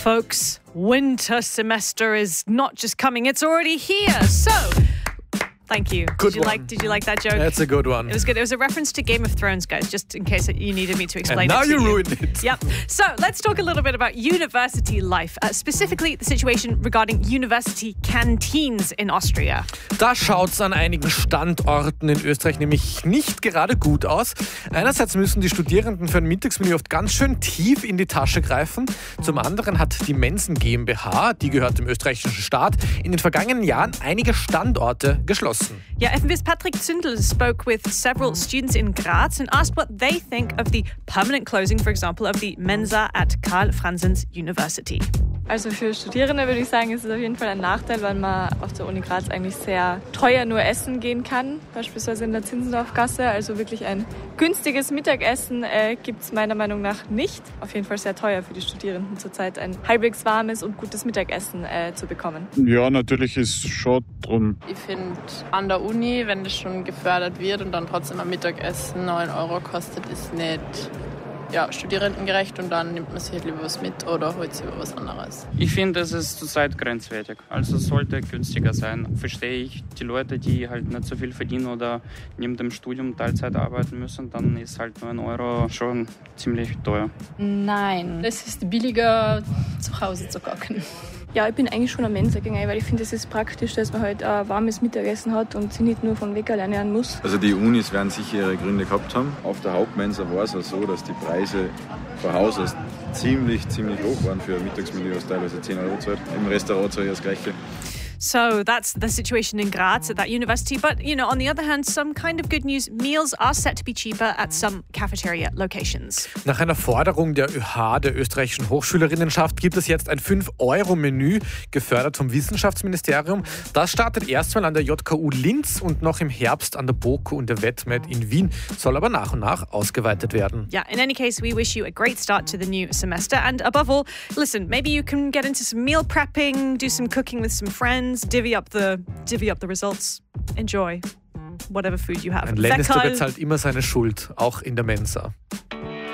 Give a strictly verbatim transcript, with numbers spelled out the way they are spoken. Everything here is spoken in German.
Folks, winter semester is not just coming, it's already here. So, thank you. Good did you one. like did you like that joke? That's a good one. It was good. It was a reference to Game of Thrones, guys, just in case you needed me to explain And now it to you you. ruined it. Yep. So let's talk a little bit about university life, uh, specifically the situation regarding university canteens in Austria. Da schaut es an einigen Standorten in Österreich nämlich nicht gerade gut aus. Einerseits müssen die Studierenden für ein Mittagsmenü oft ganz schön tief in die Tasche greifen. Zum anderen hat die Mensen GmbH, die gehört dem österreichischen Staat, in den vergangenen Jahren einige Standorte geschlossen. Yeah, F M V's Patrick Zündel spoke with several students in Graz and asked what they think of the permanent closing, for example, of the Mensa at Karl Franzens University. Also für Studierende würde ich sagen, ist es auf jeden Fall ein Nachteil, weil man auf der Uni Graz eigentlich sehr teuer nur essen gehen kann, beispielsweise in der Zinzendorfgasse. Also wirklich ein günstiges Mittagessen äh, gibt es meiner Meinung nach nicht. Auf jeden Fall sehr teuer für die Studierenden zurzeit, ein halbwegs warmes und gutes Mittagessen äh, zu bekommen. Ja, natürlich ist schon drum. Ich finde, an der Uni, wenn das schon gefördert wird und dann trotzdem ein Mittagessen neun Euro kostet, ist nicht ja, studierendengerecht und dann nimmt man sich halt lieber was mit oder holt sich was anderes. Ich finde, es ist zurzeit grenzwertig. Also es sollte günstiger sein. Verstehe ich die Leute, die halt nicht so viel verdienen oder neben dem Studium Teilzeit arbeiten müssen, dann ist halt neun Euro schon ziemlich teuer. Nein, es ist billiger, zu Hause zu kochen. Ja, ich bin eigentlich schon ein Mensa-Gänger, weil ich finde, es ist praktisch, dass man halt ein warmes Mittagessen hat und sich nicht nur von Weckerl ernähren muss. Also die Unis werden sicher ihre Gründe gehabt haben. Auf der Hauptmensa war es auch so, dass die Preise von Haus aus ziemlich, ziemlich hoch waren für ein Mittagsmenü, was teilweise zehn Euro zahlt. Im Restaurant zahle ich das Gleiche. So that's the situation in Graz at that university. But, you know, on the other hand, some kind of good news. Meals are set to be cheaper at some cafeteria locations. Nach einer Forderung der ÖH, der österreichischen Hochschülerinnenschaft, gibt es jetzt ein fünf Euro Menü, gefördert vom Wissenschaftsministerium. Das startet erstmal an der J K U Linz und noch im Herbst an der BOKU und der WetMed in Wien, soll aber nach und nach ausgeweitet werden. Yeah, in any case, we wish you a great start to the new semester. And above all, listen, maybe you can get into some meal prepping, do some cooking with some friends, divvy up the divvy up the results. Enjoy whatever food you have. Ein Lannister Weckerl. bezahlt immer seine Schuld, auch in der Mensa.